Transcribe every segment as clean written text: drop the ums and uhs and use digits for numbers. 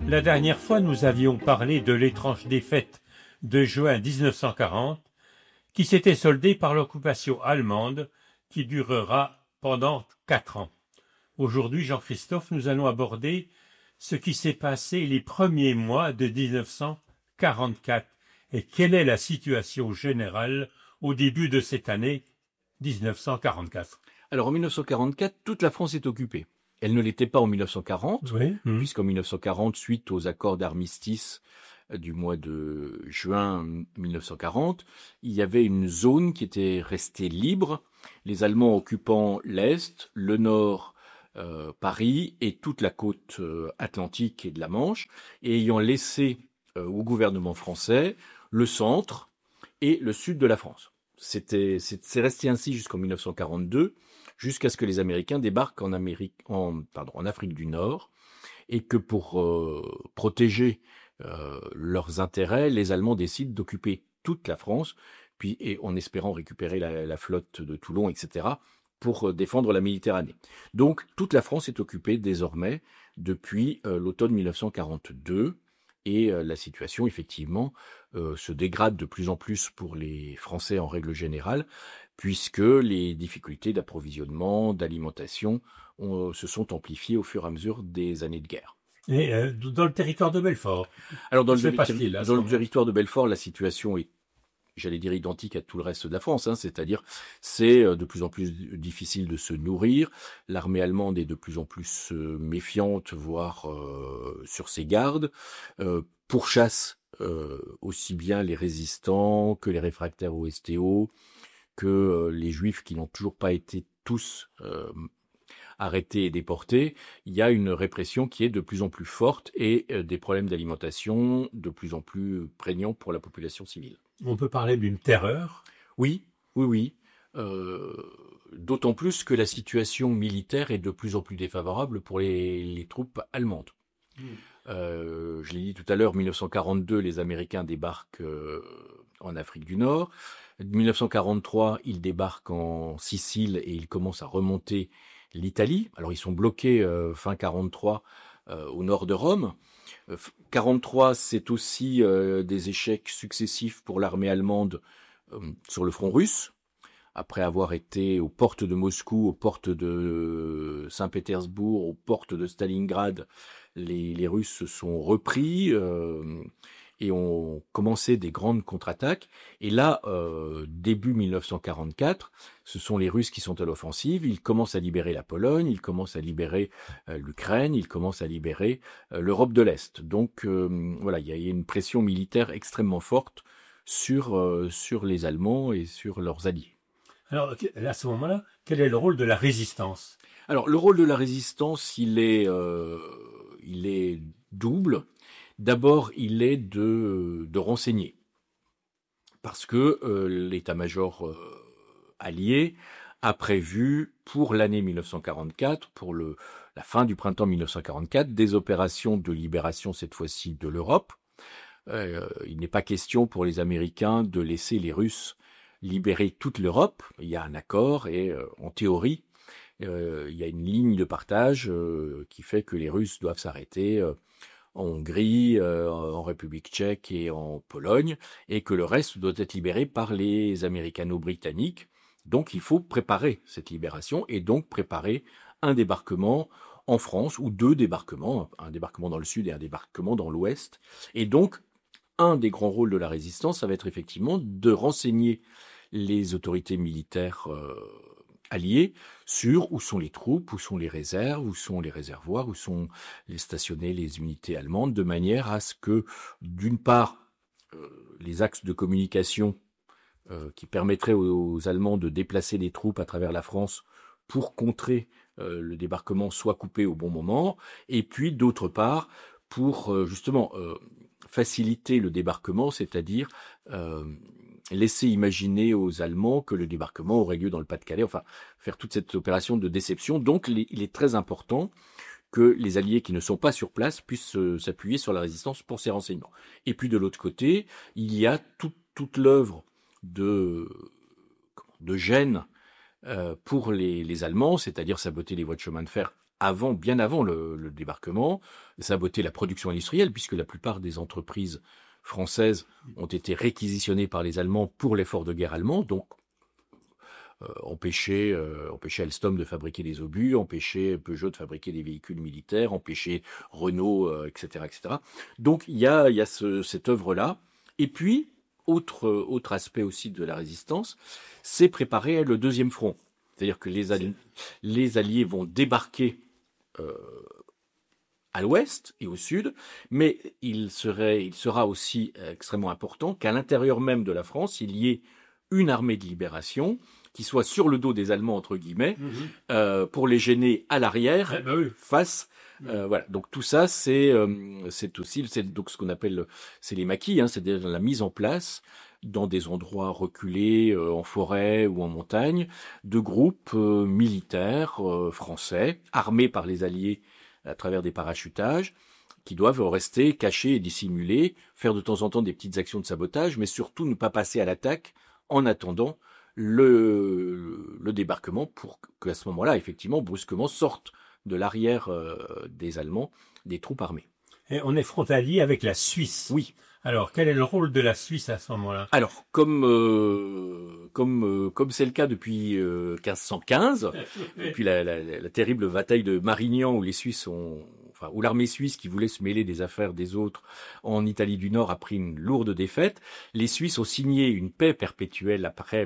La dernière fois, nous avions parlé de l'étrange défaite de juin 1940 qui s'était soldée par l'occupation allemande qui durera pendant 4 ans. Aujourd'hui, Jean-Christophe, nous allons aborder ce qui s'est passé les premiers mois de 1944 et quelle est la situation générale au début de cette année 1944. Alors en 1944, toute la France est occupée. Elle ne l'était pas en 1940, Oui. puisqu'en 1940, suite aux accords d'armistice du mois de juin 1940, il y avait une zone qui était restée libre, les Allemands occupant l'Est, le Nord, Paris et toute la côte atlantique et de la Manche, et ayant laissé au gouvernement français le centre et le sud de la France. C'est resté ainsi jusqu'en 1942, jusqu'à ce que les Américains débarquent en Afrique du Nord, et que pour protéger leurs intérêts, les Allemands décident d'occuper toute la France, et en espérant récupérer la flotte de Toulon, etc., pour défendre la Méditerranée. Donc toute la France est occupée désormais depuis l'automne 1942, et la situation, effectivement, se dégrade de plus en plus pour les Français en règle générale, puisque les difficultés d'approvisionnement, d'alimentation se sont amplifiées au fur et à mesure des années de guerre. Et dans le territoire de Belfort. Alors dans le territoire de Belfort, la situation est, j'allais dire, identique à tout le reste de la France, c'est-à-dire c'est de plus en plus difficile de se nourrir, l'armée allemande est de plus en plus méfiante, voire sur ses gardes, pourchasse aussi bien les résistants que les réfractaires au STO, que les juifs qui n'ont toujours pas été tous arrêtés et déportés. Il y a une répression qui est de plus en plus forte et des problèmes d'alimentation de plus en plus prégnants pour la population civile. On peut parler d'une terreur. Oui. D'autant plus que la situation militaire est de plus en plus défavorable pour les troupes allemandes. Je l'ai dit tout à l'heure, 1942, les Américains débarquent en Afrique du Nord. 1943, ils débarquent en Sicile et ils commencent à remonter l'Italie. Alors ils sont bloqués fin 43 au nord de Rome. 43, c'est aussi des échecs successifs pour l'armée allemande sur le front russe. Après avoir été aux portes de Moscou, aux portes de Saint-Pétersbourg, aux portes de Stalingrad, les Russes se sont repris et ont commencé des grandes contre-attaques. Et là, début 1944, ce sont les Russes qui sont à l'offensive. Ils commencent à libérer la Pologne, ils commencent à libérer l'Ukraine, ils commencent à libérer l'Europe de l'Est. Donc voilà, il y a une pression militaire extrêmement forte sur les Allemands et sur leurs alliés. Alors, à ce moment-là, quel est le rôle de la résistance ? Alors, le rôle de la résistance, il est double. D'abord, il est de renseigner. Parce que l'état-major allié a prévu pour l'année 1944, pour la fin du printemps 1944, des opérations de libération, cette fois-ci, de l'Europe. Il n'est pas question pour les Américains de laisser les Russes libérer toute l'Europe. Il y a un accord et en théorie, il y a une ligne de partage qui fait que les Russes doivent s'arrêter en Hongrie, en République tchèque et en Pologne, et que le reste doit être libéré par les Américano-Britanniques. Donc il faut préparer cette libération et donc préparer un débarquement en France, ou 2 débarquements, un débarquement dans le sud et un débarquement dans l'ouest. Et donc, un des grands rôles de la résistance, ça va être effectivement de renseigner les autorités militaires alliées sur où sont les troupes, où sont les réserves, où sont les réservoirs, où sont stationnées les unités allemandes, de manière à ce que, d'une part, les axes de communication qui permettraient aux Allemands de déplacer des troupes à travers la France pour contrer le débarquement soient coupés au bon moment, et puis, d'autre part, pour justement faciliter le débarquement, c'est-à-dire laisser imaginer aux Allemands que le débarquement aurait lieu dans le Pas-de-Calais, enfin faire toute cette opération de déception. Donc il est très important que les alliés qui ne sont pas sur place puissent s'appuyer sur la résistance pour ces renseignements. Et puis de l'autre côté, il y a toute l'œuvre de gêne pour les Allemands, c'est-à-dire saboter les voies de chemin de fer bien avant le débarquement, saboter la production industrielle, puisque la plupart des entreprises françaises ont été réquisitionnées par les Allemands pour l'effort de guerre allemand, donc empêcher Alstom de fabriquer des obus, empêcher Peugeot de fabriquer des véhicules militaires, empêcher Renault, etc., etc. Donc il y a cette œuvre-là. Et puis, autre aspect aussi de la résistance, c'est préparer le deuxième front. C'est-à-dire que les Alliés vont débarquer à l'ouest et au sud, mais il sera aussi extrêmement important qu'à l'intérieur même de la France, il y ait une armée de libération qui soit sur le dos des Allemands, entre guillemets, pour les gêner à l'arrière, face. Voilà. Donc tout ça, c'est donc ce qu'on appelle, c'est les maquis, c'est-à-dire la mise en place dans des endroits reculés, en forêt ou en montagne, de groupes militaires français, armés par les Alliés à travers des parachutages, qui doivent rester cachés et dissimulés, faire de temps en temps des petites actions de sabotage, mais surtout ne pas passer à l'attaque en attendant le débarquement pour qu'à ce moment-là, effectivement, brusquement, sortent de l'arrière des Allemands des troupes armées. Et on est frontalier avec la Suisse. Oui. Alors, quel est le rôle de la Suisse à ce moment-là? Alors, comme c'est le cas depuis 1515, depuis la terrible bataille de Marignan où les Suisses où l'armée suisse qui voulait se mêler des affaires des autres en Italie du Nord a pris une lourde défaite, les Suisses ont signé une paix perpétuelle après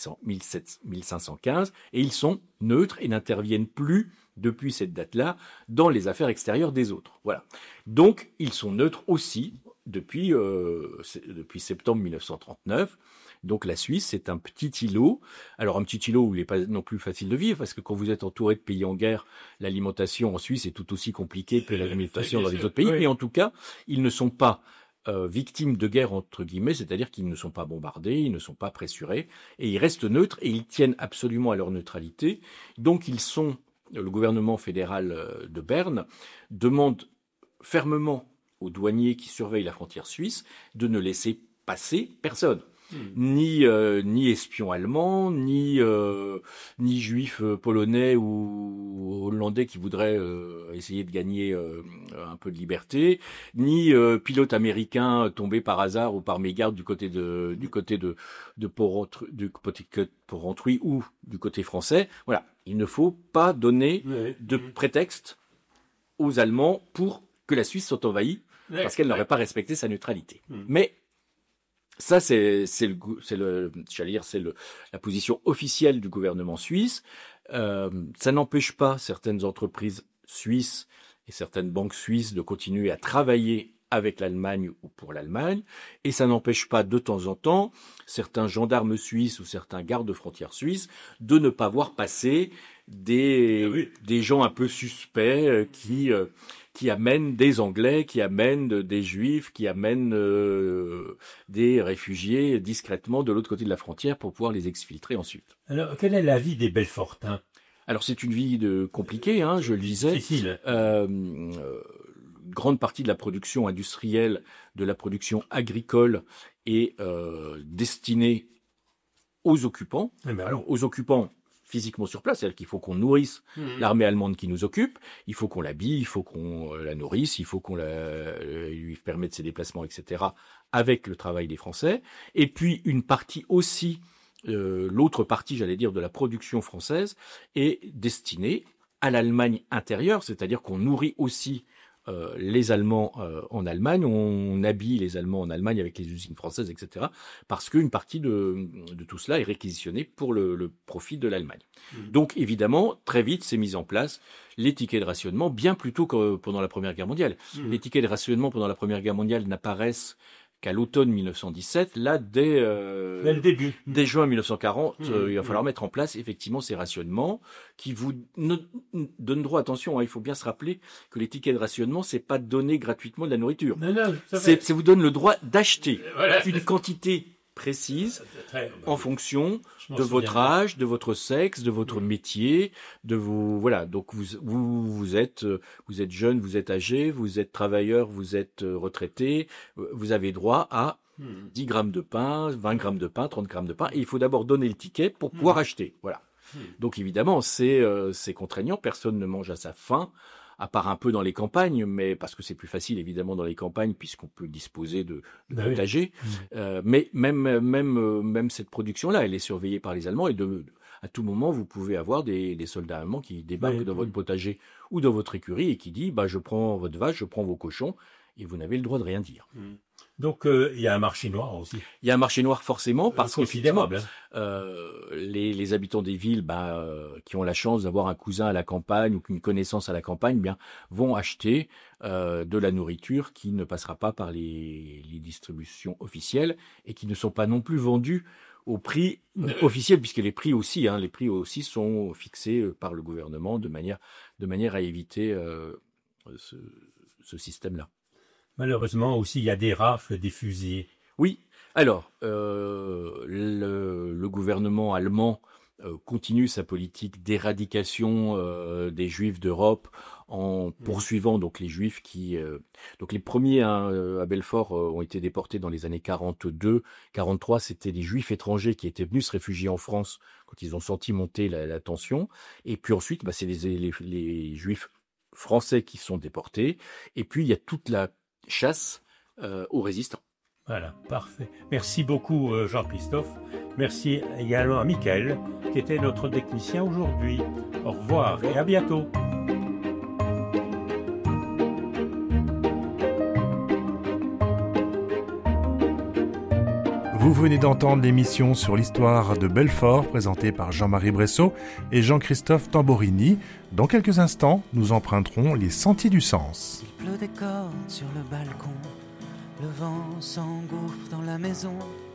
1515 et ils sont neutres et n'interviennent plus depuis cette date-là dans les affaires extérieures des autres. Voilà. Donc, ils sont neutres aussi depuis septembre 1939. Donc la Suisse, c'est un petit îlot. Alors un petit îlot où il n'est pas non plus facile de vivre, parce que quand vous êtes entouré de pays en guerre, l'alimentation en Suisse est tout aussi compliquée que l'alimentation dans les autres pays. Oui. Mais en tout cas, ils ne sont pas victimes de guerre, entre guillemets, c'est-à-dire qu'ils ne sont pas bombardés, ils ne sont pas pressurés, et ils restent neutres, et ils tiennent absolument à leur neutralité. Donc le gouvernement fédéral de Berne demande fermement aux douaniers qui surveillent la frontière suisse de ne laisser passer personne. Ni espions allemands, ni juifs polonais ou hollandais qui voudraient essayer de gagner un peu de liberté, ni pilotes américains tombés par hasard ou par mégarde du côté de Porrentruy ou du côté français. Voilà, il ne faut pas donner de prétexte aux Allemands pour que la Suisse soit envahie parce qu'elle n'aurait pas respecté sa neutralité. Mais ça, c'est la position officielle du gouvernement suisse. Ça n'empêche pas certaines entreprises suisses et certaines banques suisses de continuer à travailler avec l'Allemagne ou pour l'Allemagne, et ça n'empêche pas de temps en temps certains gendarmes suisses ou certains gardes frontières suisses de ne pas voir passer des gens un peu suspects qui amènent des Anglais, qui amènent des Juifs, qui amènent des réfugiés discrètement de l'autre côté de la frontière pour pouvoir les exfiltrer ensuite. Alors, quelle est la vie des Belfortins? Alors, c'est une vie compliquée, je le disais. Difficile. Grande partie de la production industrielle, de la production agricole est destinée aux occupants. Alors, aux occupants physiquement sur place, c'est-à-dire qu'il faut qu'on nourrisse l'armée allemande qui nous occupe, il faut qu'on l'habille, il faut qu'on la nourrisse, il faut qu'on lui permette ses déplacements, etc., avec le travail des Français. Et puis, une partie aussi, l'autre partie, j'allais dire, de la production française est destinée à l'Allemagne intérieure, c'est-à-dire qu'on nourrit aussi les Allemands en Allemagne, on habille les Allemands en Allemagne avec les usines françaises, etc., parce qu'une partie de tout cela est réquisitionnée pour le profit de l'Allemagne. Donc, évidemment, très vite, s'est mis en place les tickets de rationnement, bien plus tôt que pendant la Première Guerre mondiale. Les tickets de rationnement pendant la Première Guerre mondiale n'apparaissent qu'à l'automne 1917, là, dès le début. Dès juin 1940, il va falloir mettre en place effectivement ces rationnements qui vous donnent droit, attention, il faut bien se rappeler que les tickets de rationnement, c'est pas donner gratuitement de la nourriture. Non, c'est vous donne le droit d'acheter une quantité précise en fonction de votre âge, de votre sexe, de votre métier, de vos donc vous êtes jeune, vous êtes âgé, vous êtes travailleur, vous êtes retraité, vous avez droit à 10 grammes de pain, 20 grammes de pain, 30 grammes de pain, et il faut d'abord donner le ticket pour pouvoir acheter. Voilà. Donc évidemment, c'est contraignant. Personne ne mange à sa faim, à part un peu dans les campagnes, mais parce que c'est plus facile évidemment dans les campagnes puisqu'on peut disposer de potagers. Mais même cette production-là, elle est surveillée par les Allemands et à tout moment, vous pouvez avoir des soldats allemands qui débarquent dans votre potager ou dans votre écurie et qui disent je prends votre vache, je prends vos cochons, et vous n'avez le droit de rien dire. Donc il y a un marché noir aussi. Il y a un marché noir forcément parce considérable. Les habitants des villes qui ont la chance d'avoir un cousin à la campagne ou une connaissance à la campagne vont acheter de la nourriture qui ne passera pas par les distributions officielles et qui ne sont pas non plus vendues au prix officiel, puisque les prix aussi sont fixés par le gouvernement de manière à éviter ce système-là. Malheureusement aussi, il y a des rafles, des fusillés. Oui, alors le gouvernement allemand continue sa politique d'éradication des Juifs d'Europe en poursuivant donc les Juifs donc les premiers à Belfort ont été déportés dans les années 42-43. C'était des Juifs étrangers qui étaient venus se réfugier en France quand ils ont senti monter la tension. Et puis ensuite, c'est les Juifs français qui sont déportés. Et puis il y a toute la chasse aux résistants. Voilà, parfait. Merci beaucoup Jean-Christophe. Merci également à Mickaël, qui était notre technicien aujourd'hui. Au revoir et à bientôt. Vous venez d'entendre l'émission sur l'histoire de Belfort, présentée par Jean-Marie Bressot et Jean-Christophe Tamborini. Dans quelques instants, nous emprunterons les sentiers du sens. Il pleut des cordes sur le balcon, le vent s'engouffre dans la maison.